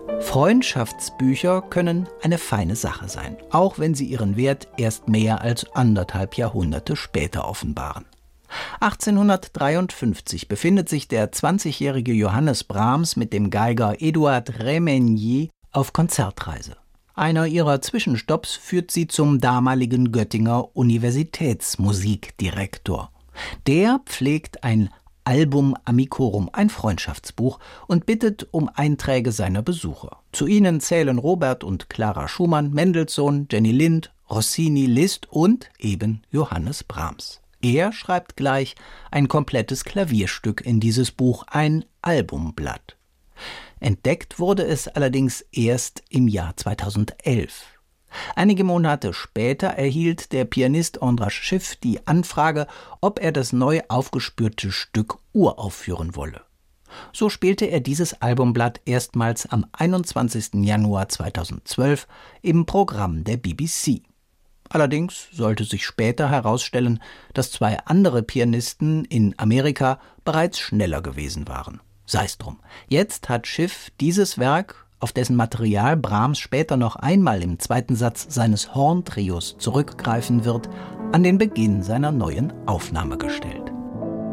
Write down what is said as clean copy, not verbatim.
Freundschaftsbücher können eine feine Sache sein, auch wenn sie ihren Wert erst mehr als 1,5 Jahrhunderte später offenbaren. 1853 befindet sich der 20-jährige Johannes Brahms mit dem Geiger Eduard Remenyi auf Konzertreise. Einer ihrer Zwischenstopps führt sie zum damaligen Göttinger Universitätsmusikdirektor. Der pflegt ein Album Amicorum, ein Freundschaftsbuch, und bittet um Einträge seiner Besucher. Zu ihnen zählen Robert und Clara Schumann, Mendelssohn, Jenny Lind, Rossini, Liszt und eben Johannes Brahms. Er schreibt gleich ein komplettes Klavierstück in dieses Buch, ein Albumblatt. Entdeckt wurde es allerdings erst im Jahr 2011. Einige Monate später erhielt der Pianist Andras Schiff die Anfrage, ob er das neu aufgespürte Stück uraufführen wolle. So spielte er dieses Albumblatt erstmals am 21. Januar 2012 im Programm der BBC. Allerdings sollte sich später herausstellen, dass 2 andere Pianisten in Amerika bereits schneller gewesen waren. Sei's drum. Jetzt hat Schiff dieses Werk, auf dessen Material Brahms später noch einmal im 2. Satz seines Horntrios zurückgreifen wird, an den Beginn seiner neuen Aufnahme gestellt.